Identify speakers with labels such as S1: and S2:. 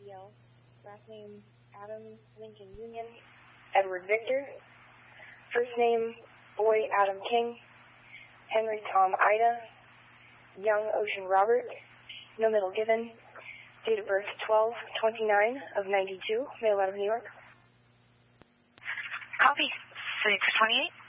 S1: ADL. Last name, Adam Lincoln Union, Edward Victor. First name, Boy Adam King, Henry Tom Ida, Young Ocean Robert. No middle given. Date of birth 12/29 of 92, mail out of New York.
S2: Copy. 628.